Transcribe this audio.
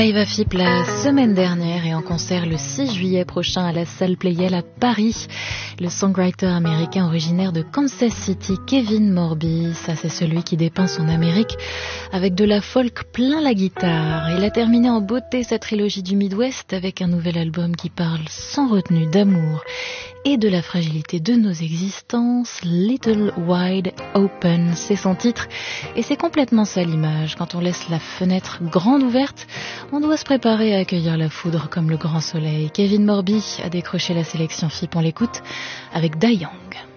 Eva Philippe la semaine dernière et en concert le 6 juillet prochain à la salle Playel à Paris. Le songwriter américain originaire de Kansas City, Kevin Morby, ça c'est celui qui dépeint son Amérique avec de la folk plein la guitare. Il a terminé en beauté sa trilogie du Midwest avec un nouvel album qui parle sans retenue d'amour et de la fragilité de nos existences. Little Wide Open, c'est son titre et c'est complètement ça l'image. Quand on laisse la fenêtre grande ouverte, on doit se préparer à accueillir la foudre comme le grand soleil. Kevin Morby a décroché la sélection FIP, on l'écoute avec Da Young.